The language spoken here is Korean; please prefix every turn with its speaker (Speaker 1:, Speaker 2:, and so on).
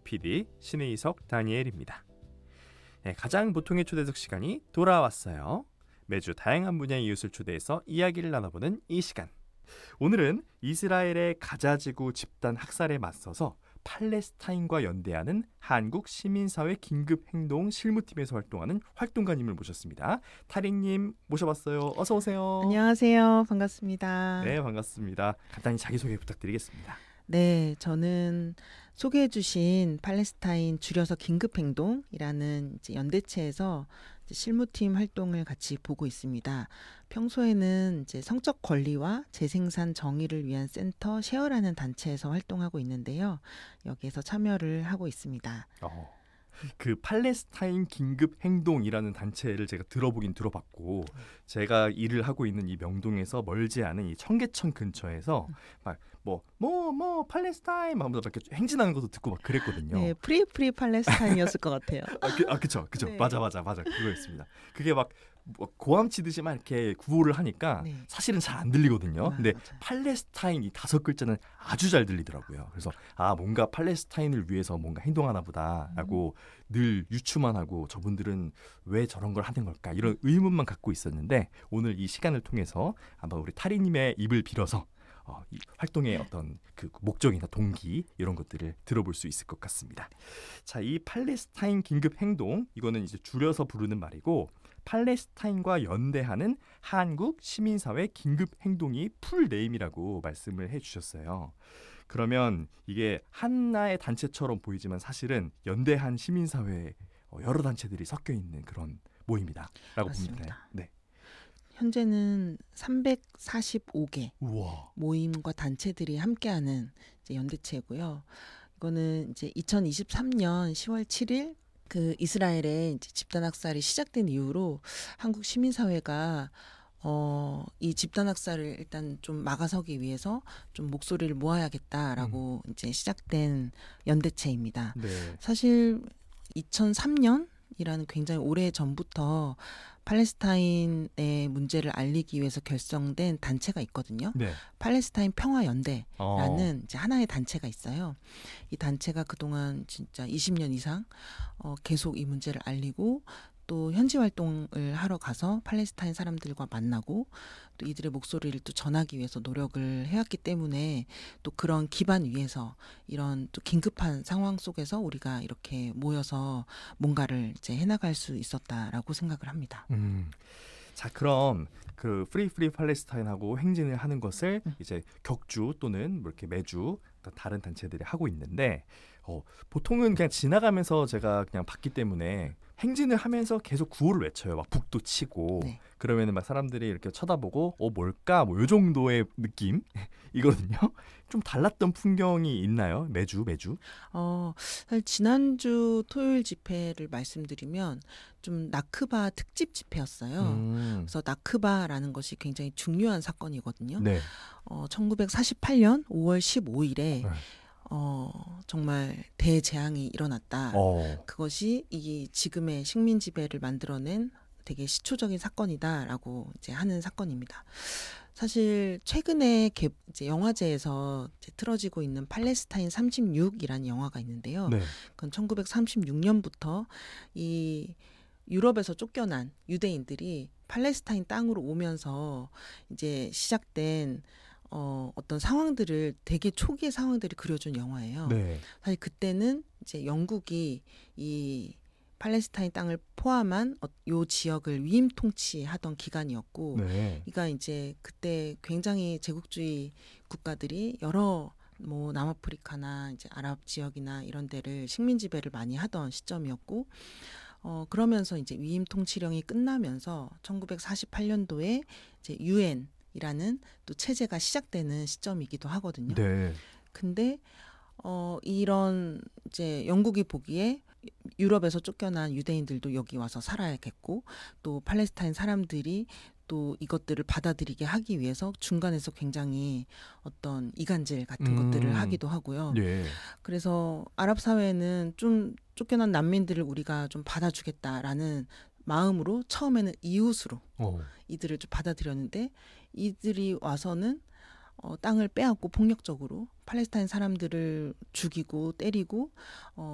Speaker 1: PD 신의석 다니엘입니다. 네, 가장 보통의 초대석 시간이 돌아왔어요. 매주 다양한 분야의 이웃을 초대해서 이야기를 나눠보는 이 시간. 오늘은 이스라엘의 가자지구 집단 학살에 맞서서 팔레스타인과 연대하는 한국 시민사회 긴급행동 실무팀에서 활동하는 활동가님을 모셨습니다. 타릭님 모셔봤어요. 어서 오세요.
Speaker 2: 안녕하세요. 반갑습니다.
Speaker 1: 네, 반갑습니다. 간단히 자기소개 부탁드리겠습니다.
Speaker 2: 네, 저는 소개해 주신 팔레스타인 줄여서 긴급행동이라는 이제 연대체에서 이제 실무팀 활동을 같이 보고 있습니다. 평소에는 이제 성적 권리와 재생산 정의를 위한 센터 쉐어라는 단체에서 활동하고 있는데요. 여기에서 참여를 하고 있습니다.
Speaker 1: 그 팔레스타인 긴급행동이라는 단체를 제가 들어보긴 들어봤고, 제가 일을 하고 있는 이 명동에서 멀지 않은 이 청계천 근처에서 막 팔레스타인 막 이렇게 행진하는 것도 듣고 막 그랬거든요.
Speaker 2: 네, 프리 팔레스타인이었을 것 같아요.
Speaker 1: 그쵸.
Speaker 2: 네.
Speaker 1: 맞아. 그거였습니다. 그게 막 고함 치듯이 막 이렇게 구호를 하니까
Speaker 2: 네.
Speaker 1: 사실은 잘 안 들리거든요. 근데
Speaker 2: 맞아요.
Speaker 1: 팔레스타인 이 5글자는 아주 잘 들리더라고요. 그래서 뭔가 팔레스타인을 위해서 뭔가 행동하나 보다라고 늘 유추만 하고, 저분들은 왜 저런 걸 하는 걸까 이런 의문만 갖고 있었는데, 오늘 이 시간을 통해서 아마 우리 타리님의 입을 빌어서 이 활동의 어떤 그 목적이나 동기 이런 것들을 들어볼 수 있을 것 같습니다. 자, 이 팔레스타인 긴급 행동, 이거는 이제 줄여서 부르는 말이고, 팔레스타인과 연대하는 한국 시민사회 긴급 행동이 풀네임이라고 말씀을 해주셨어요. 그러면 이게 하나의 단체처럼 보이지만 사실은 연대한 시민사회 여러 단체들이 섞여 있는 그런 모임이다라고
Speaker 2: 맞습니다.
Speaker 1: 봅니다. 네.
Speaker 2: 현재는 345개
Speaker 1: 우와.
Speaker 2: 모임과 단체들이 함께하는 이제 연대체고요. 이거는 이제 2023년 10월 7일 그 이스라엘의 이제 집단 학살이 시작된 이후로 한국 시민사회가 이 집단 학살을 일단 좀 막아서기 위해서 좀 목소리를 모아야겠다라고 이제 시작된 연대체입니다.
Speaker 1: 네.
Speaker 2: 사실 2003년이라는 굉장히 오래 전부터 팔레스타인의 문제를 알리기 위해서 결성된 단체가 있거든요.
Speaker 1: 네.
Speaker 2: 팔레스타인 평화연대라는 이제 하나의 단체가 있어요. 이 단체가 그동안 진짜 20년 이상 계속 이 문제를 알리고, 또 현지 활동을 하러 가서 팔레스타인 사람들과 만나고 또 이들의 목소리를 또 전하기 위해서 노력을 해왔기 때문에, 또 그런 기반 위에서 이런 또 긴급한 상황 속에서 우리가 이렇게 모여서 뭔가를 이제 해나갈 수 있었다라고 생각을 합니다.
Speaker 1: 자, 그럼 그 프리 팔레스타인하고 행진을 하는 것을 이제 격주 또는 뭐 이렇게 매주 다른 단체들이 하고 있는데, 보통은 그냥 지나가면서 제가 그냥 봤기 때문에 행진을 하면서 계속 구호를 외쳐요. 막 북도 치고.
Speaker 2: 네.
Speaker 1: 그러면은 막 사람들이 이렇게 쳐다보고 뭘까 뭐 요 정도의 느낌 이거든요. 좀 달랐던 풍경이 있나요? 매주?
Speaker 2: 사실 지난주 토요일 집회를 말씀드리면 좀 나크바 특집 집회였어요. 그래서 나크바라는 것이 굉장히 중요한 사건이거든요.
Speaker 1: 네.
Speaker 2: 1948년 5월 15일에
Speaker 1: 네.
Speaker 2: 정말 대재앙이 일어났다. 그것이 이 지금의 식민 지배를 만들어낸 되게 시초적인 사건이다라고 이제 하는 사건입니다. 사실 최근에 이제 영화제에서 이제 틀어지고 있는 팔레스타인 36이라는 영화가 있는데요.
Speaker 1: 네.
Speaker 2: 그건 1936년부터 이 유럽에서 쫓겨난 유대인들이 팔레스타인 땅으로 오면서 이제 시작된 어떤 상황들을, 되게 초기의 상황들이 그려준 영화예요.
Speaker 1: 네.
Speaker 2: 사실 그때는 이제 영국이 이 팔레스타인 땅을 포함한 요 지역을 위임 통치하던 기간이었고,
Speaker 1: 네.
Speaker 2: 그러니까 이제 그때 굉장히 제국주의 국가들이 여러 뭐 남아프리카나 이제 아랍 지역이나 이런 데를 식민 지배를 많이 하던 시점이었고, 그러면서 이제 위임 통치령이 끝나면서 1948년도에 이제 유엔이라는 또 체제가 시작되는 시점이기도 하거든요.
Speaker 1: 네.
Speaker 2: 근데 이런 이제 영국이 보기에 유럽에서 쫓겨난 유대인들도 여기 와서 살아야겠고, 또 팔레스타인 사람들이 또 이것들을 받아들이게 하기 위해서 중간에서 굉장히 어떤 이간질 같은 것들을 하기도 하고요.
Speaker 1: 예.
Speaker 2: 그래서 아랍 사회는 좀 쫓겨난 난민들을 우리가 좀 받아주겠다라는 마음으로 처음에는 이웃으로 이들을 좀 받아들였는데, 이들이 와서는 땅을 빼앗고 폭력적으로 팔레스타인 사람들을 죽이고 때리고